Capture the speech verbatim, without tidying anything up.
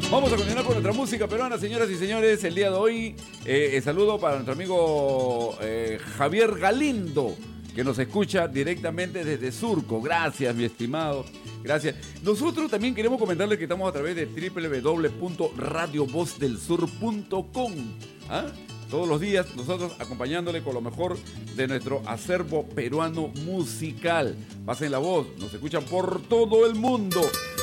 Vamos a continuar con nuestra música peruana, señoras y señores. El día de hoy, eh, el saludo para nuestro amigo eh, Javier Galindo, que nos escucha directamente desde Surco. Gracias, mi estimado. Gracias. Nosotros también queremos comentarles que estamos a través de doble u doble u doble u punto radio voz del sur punto com. ¿Ah? Todos los días nosotros acompañándole con lo mejor de nuestro acervo peruano musical. Pasen la voz, nos escuchan por todo el mundo.